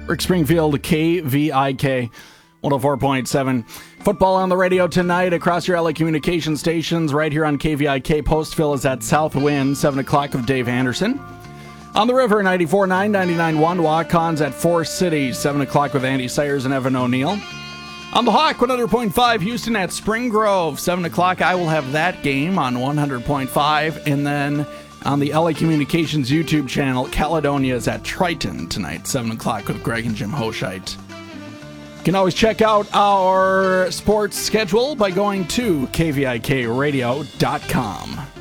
Rick Springfield, KVIK 104.7. Football on the radio tonight across your LA communication stations right here on KVIK. Postville is at Southwind, 7 o'clock with Dave Anderson. On the river, 94.9, 99.1. Wacon's at Four Cities, 7 o'clock with Andy Sayers and Evan O'Neill. On the Hawk, 100.5, Houston at Spring Grove, 7 o'clock. I will have that game on 100.5. And then on the LA Communications YouTube channel, Caledonia is at Triton tonight, 7 o'clock with Greg and Jim Hoshite. You can always check out our sports schedule by going to kvikradio.com.